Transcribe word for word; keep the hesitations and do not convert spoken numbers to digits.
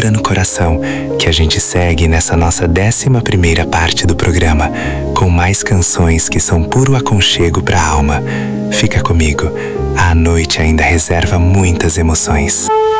Segura no coração, que a gente segue nessa nossa décima primeira parte do programa, com mais canções que são puro aconchego pra alma. Fica comigo, a noite ainda reserva muitas emoções.